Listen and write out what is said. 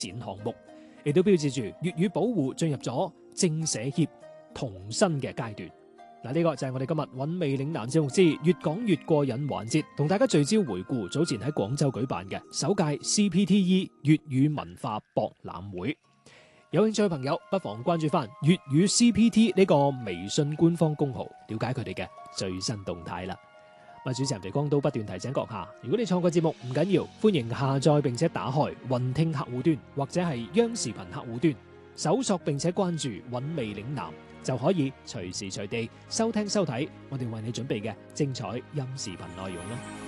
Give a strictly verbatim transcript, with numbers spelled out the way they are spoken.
展項目，亦都標誌住粵語保護進入咗正寫協同新嘅階段。嗱，呢個就係我哋今日韻味嶺南節目之越講越過癮環節，同大家聚焦回顧早前喺廣州舉辦嘅首屆 C P T E 粵語文化博覽會。有興趣嘅朋友不妨關注翻粵語 C P T 呢個微信官方公號，了解佢哋嘅最新動態啦。咁主持人黎光都不斷提醒閣下，如果你錯過節目唔緊要，歡迎下載並且打開雲聽客戶端或者係央視頻客戶端，搜索並且關注韻味嶺南，就可以隨時隨地收聽收睇我哋為你準備嘅精彩音視頻內容啦。